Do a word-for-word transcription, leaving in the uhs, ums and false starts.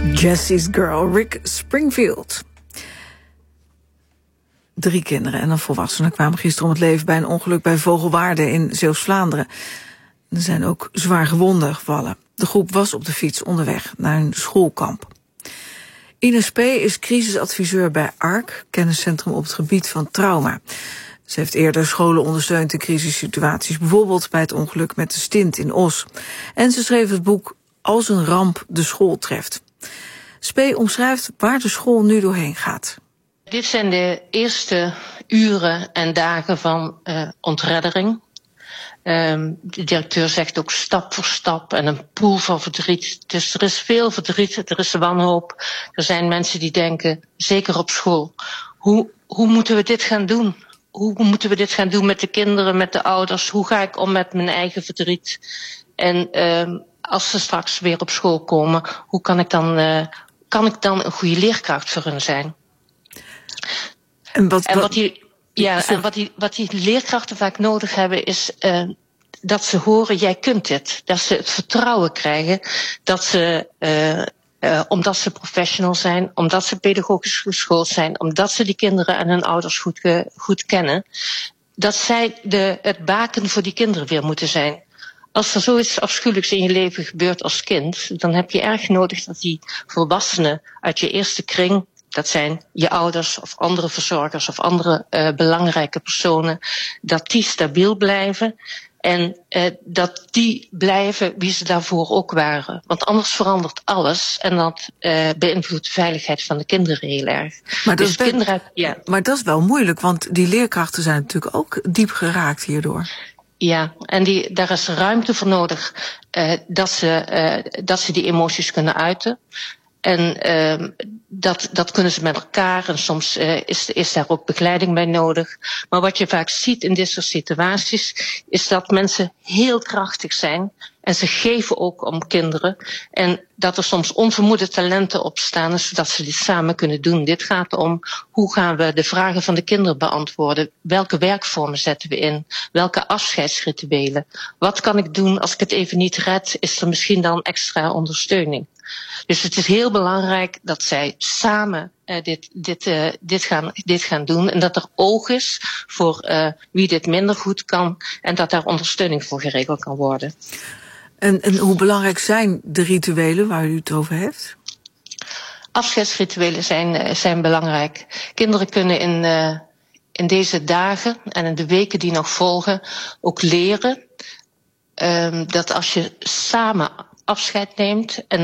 Jesse's Girl, Rick Springfield. Drie kinderen en een volwassene kwamen gisteren om het leven bij een ongeluk bij Vogelwaarde in Zeeuws-Vlaanderen. Er zijn ook zwaar gewonden gevallen. De groep was op de fiets onderweg naar een schoolkamp. Ines P. is crisisadviseur bij A R C, kenniscentrum op het gebied van trauma. Ze heeft eerder scholen ondersteund in crisissituaties, bijvoorbeeld bij het ongeluk met de stint in Os. En ze schreef het boek Als een ramp de school treft. Spee omschrijft waar de school nu doorheen gaat. Dit zijn de eerste uren en dagen van uh, ontreddering. Um, de directeur zegt ook stap voor stap en een poel van verdriet. Dus er is veel verdriet, er is wanhoop. Er zijn mensen die denken, zeker op school, hoe, hoe moeten we dit gaan doen? Hoe moeten we dit gaan doen met de kinderen, met de ouders? Hoe ga ik om met mijn eigen verdriet? En um, als ze straks weer op school komen, hoe kan ik dan, uh, kan ik dan een goede leerkracht voor hen zijn? En wat, en wat, wat die, ja, sorry. en wat die, wat die leerkrachten vaak nodig hebben is uh, dat ze horen, jij kunt dit. Dat ze het vertrouwen krijgen, dat ze, uh, uh, omdat ze professional zijn, omdat ze pedagogisch geschoold zijn, omdat ze die kinderen en hun ouders goed, uh, goed kennen, dat zij de, het baken voor die kinderen weer moeten zijn. Als er zoiets afschuwelijks in je leven gebeurt als kind, dan heb je erg nodig dat die volwassenen uit je eerste kring, dat zijn je ouders of andere verzorgers of andere uh, belangrijke personen, dat die stabiel blijven en uh, dat die blijven wie ze daarvoor ook waren. Want anders verandert alles en dat uh, beïnvloedt de veiligheid van de kinderen heel erg. Maar dat, dus is kinderen, wel, ja. maar dat is wel moeilijk, want die leerkrachten zijn natuurlijk ook diep geraakt hierdoor. Ja, en die, daar is ruimte voor nodig uh, dat, ze, uh, dat ze die emoties kunnen uiten. En uh, dat, dat kunnen ze met elkaar en soms uh, is, is daar ook begeleiding bij nodig. Maar wat je vaak ziet in dit soort situaties is dat mensen heel krachtig zijn. En ze geven ook om kinderen. En dat er soms onvermoede talenten opstaan, zodat ze dit samen kunnen doen. Dit gaat om hoe gaan we de vragen van de kinderen beantwoorden. Welke werkvormen zetten we in? Welke afscheidsrituelen? Wat kan ik doen als ik het even niet red? Is er misschien dan extra ondersteuning? Dus het is heel belangrijk dat zij samen uh, dit, dit, uh, dit, gaan, dit gaan doen. En dat er oog is voor uh, wie dit minder goed kan. En dat daar ondersteuning voor geregeld kan worden. En, en hoe belangrijk zijn de rituelen waar u het over heeft? Afscheidsrituelen zijn, uh, zijn belangrijk. Kinderen kunnen in, uh, in deze dagen en in de weken die nog volgen ook leren uh, dat als je samen afscheid neemt en